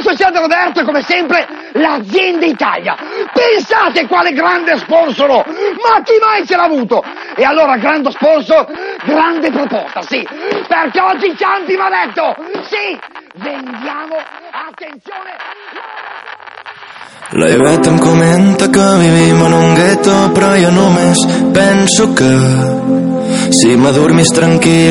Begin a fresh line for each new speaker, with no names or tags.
Società Roberto, come sempre, l'azienda Italia. Pensate quale grande sponsor! Ma chi mai ce l'ha avuto? E allora, grande sponsor, grande proposta, sì. Perché oggi Ciampi mi ha detto, sì, vendiamo, attenzione...
La Iveta em comenta que vivim en un gueto, però jo només penso que si m'adormis tranquil